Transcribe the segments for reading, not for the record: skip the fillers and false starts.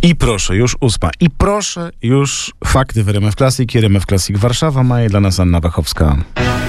I proszę, już 8. I proszę, już fakty w RMF Classic. RMF Classic Warszawa. Ma je dla nas Anna Wachowska.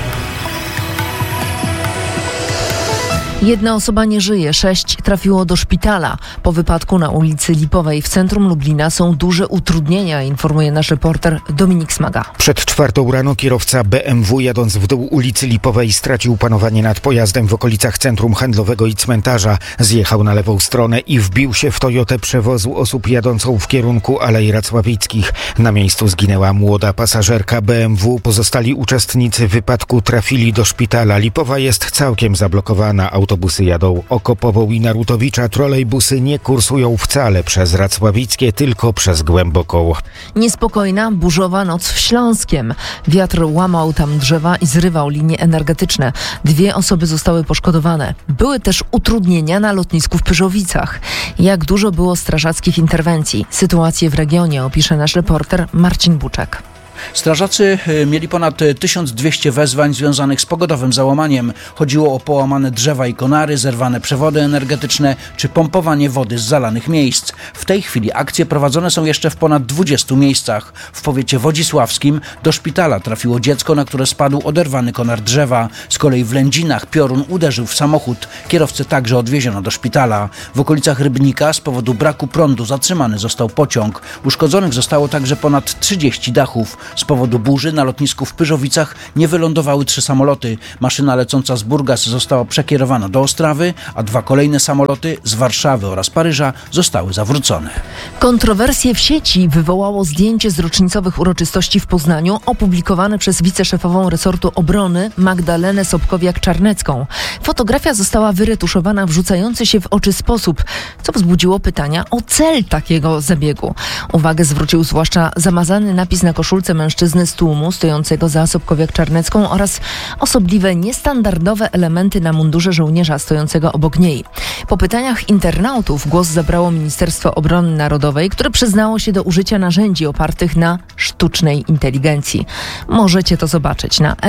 Jedna osoba nie żyje, 6 trafiło do szpitala. Po wypadku na ulicy Lipowej w centrum Lublina są duże utrudnienia, informuje nasz reporter Dominik Smaga. Przed 4 rano kierowca BMW jadąc w dół ulicy Lipowej stracił panowanie nad pojazdem w okolicach centrum handlowego i cmentarza. Zjechał na lewą stronę i wbił się w Toyotę przewozu osób jadącą w kierunku Alei Racławickich. Na miejscu zginęła młoda pasażerka BMW. Pozostali uczestnicy wypadku trafili do szpitala. Lipowa jest całkiem zablokowana. Autobusy jadą Okopową i Narutowicza, trolejbusy nie kursują wcale przez Racławickie, tylko przez Głęboką. Niespokojna, burzowa noc w Śląskiem. Wiatr łamał tam drzewa i zrywał linie energetyczne. 2 osoby zostały poszkodowane. Były też utrudnienia na lotnisku w Pyrzowicach. Jak dużo było strażackich interwencji? Sytuację w regionie opisze nasz reporter Marcin Buczek. Strażacy mieli ponad 1200 wezwań związanych z pogodowym załamaniem. Chodziło o połamane drzewa i konary, zerwane przewody energetyczne czy pompowanie wody z zalanych miejsc. W tej chwili akcje prowadzone są jeszcze w ponad 20 miejscach. W powiecie wodzisławskim do szpitala trafiło dziecko, na które spadł oderwany konar drzewa. Z kolei w Lędzinach piorun uderzył w samochód. Kierowcę także odwieziono do szpitala. W okolicach Rybnika z powodu braku prądu zatrzymany został pociąg. Uszkodzonych zostało także ponad 30 dachów. Z powodu burzy na lotnisku w Pyrzowicach nie wylądowały 3 samoloty. Maszyna lecąca z Burgas została przekierowana do Ostrawy, a 2 kolejne samoloty z Warszawy oraz Paryża zostały zawrócone. Kontrowersje w sieci wywołało zdjęcie z rocznicowych uroczystości w Poznaniu opublikowane przez wiceszefową resortu obrony Magdalenę Sobkowiak-Czarnecką. Fotografia została wyretuszowana w rzucający się w oczy sposób, co wzbudziło pytania o cel takiego zabiegu. Uwagę zwrócił zwłaszcza zamazany napis na koszulce mężczyzny z tłumu stojącego za Sobkowiak-Czarnecką oraz osobliwe, niestandardowe elementy na mundurze żołnierza stojącego obok niej. Po pytaniach internautów głos zabrało Ministerstwo Obrony Narodowej, które przyznało się do użycia narzędzi opartych na sztucznej inteligencji. Możecie to zobaczyć na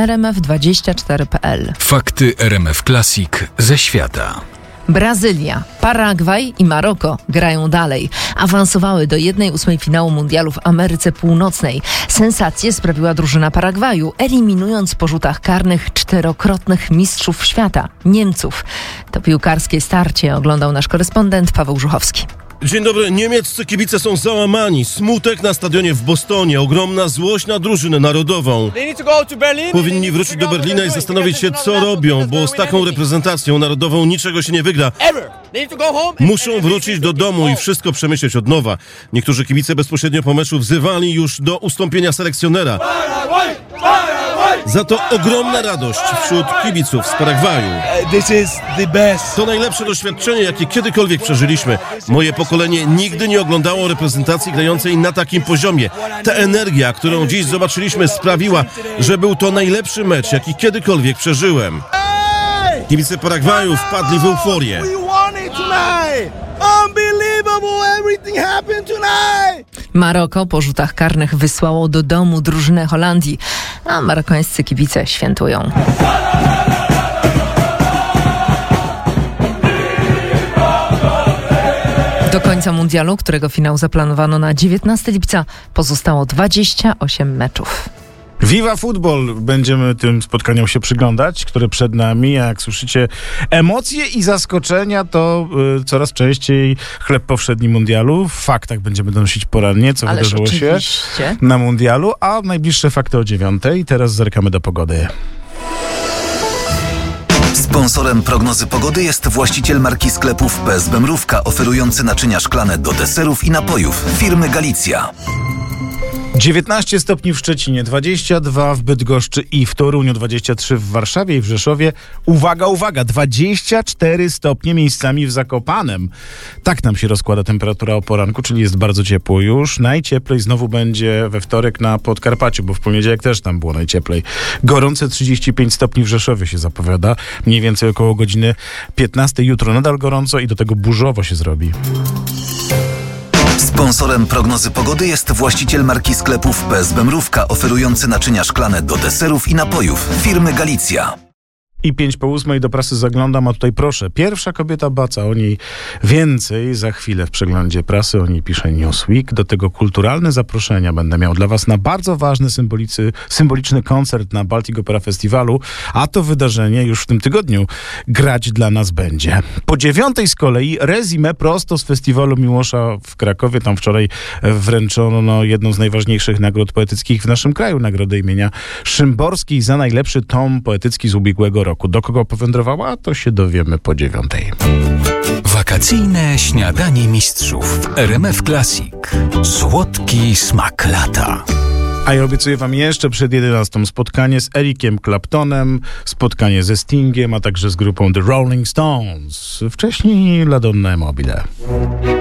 rmf24.pl. Fakty RMF Classic ze świata. Brazylia, Paragwaj i Maroko grają dalej. Awansowały do 1/8 finału mundialu w Ameryce Północnej. Sensację sprawiła drużyna Paragwaju, eliminując po rzutach karnych 4-krotnych mistrzów świata, Niemców. To piłkarskie starcie oglądał nasz korespondent Paweł Żuchowski. Dzień dobry. Niemieccy kibice są załamani. Smutek na stadionie w Bostonie. Ogromna złość na drużynę narodową. Powinni wrócić do Berlina i zastanowić się, co robią, bo z taką reprezentacją narodową niczego się nie wygra. Muszą wrócić do domu i wszystko przemyśleć od nowa. Niektórzy kibice bezpośrednio po meczu wzywali już do ustąpienia selekcjonera. Za to ogromna radość wśród kibiców z Paragwaju. To najlepsze doświadczenie, jakie kiedykolwiek przeżyliśmy. Moje pokolenie nigdy nie oglądało reprezentacji grającej na takim poziomie. Ta energia, którą dziś zobaczyliśmy, sprawiła, że był to najlepszy mecz, jaki kiedykolwiek przeżyłem. Kibice Paragwaju wpadli w euforię. Maroko po rzutach karnych wysłało do domu drużynę Holandii, a marokańscy kibice świętują. Do końca mundialu, którego finał zaplanowano na 19 lipca, pozostało 28 meczów. Viva Football! Będziemy tym spotkaniom się przyglądać, które przed nami. Jak słyszycie, emocje i zaskoczenia to coraz częściej chleb powszedni mundialu. W faktach będziemy donosić porannie, co wydarzyło się na mundialu, a najbliższe fakty o 9:00. Teraz zerkamy do pogody. Sponsorem prognozy pogody jest właściciel marki sklepów PSB Mrówka, oferujący naczynia szklane do deserów i napojów firmy Galicja. 19 stopni w Szczecinie, 22 w Bydgoszczy i w Toruniu, 23 w Warszawie i w Rzeszowie. Uwaga, uwaga, 24 stopnie miejscami w Zakopanem. Tak nam się rozkłada temperatura o poranku, czyli jest bardzo ciepło już. Najcieplej znowu będzie we wtorek na Podkarpaciu, bo w poniedziałek też tam było najcieplej. Gorące 35 stopni w Rzeszowie się zapowiada. Mniej więcej około godziny 15 jutro nadal gorąco i do tego burzowo się zrobi. Sponsorem prognozy pogody jest właściciel marki sklepów PSB Mrówka, oferujący naczynia szklane do deserów i napojów firmy Galicja. I 7:05 do prasy zaglądam, a tutaj proszę, pierwsza kobieta Baca, o niej więcej za chwilę w przeglądzie prasy, o niej pisze Newsweek. Do tego kulturalne zaproszenia będę miał dla was na bardzo ważny symboliczny koncert na Baltic Opera Festiwalu, a to wydarzenie już w tym tygodniu grać dla nas będzie. Po 9:00 z kolei rezime prosto z festiwalu Miłosza w Krakowie. Tam wczoraj wręczono jedną z najważniejszych nagród poetyckich w naszym kraju, nagrodę imienia Szymborskiej za najlepszy tom poetycki z ubiegłego roku. Do kogo powędrowała, to się dowiemy po 9:00. Wakacyjne śniadanie mistrzów w RMF Classic. Słodki smak lata. A ja obiecuję wam jeszcze przed 11:00 spotkanie z Ericiem Claptonem, spotkanie ze Stingiem, a także z grupą The Rolling Stones. Wcześniej La Donna e Mobile.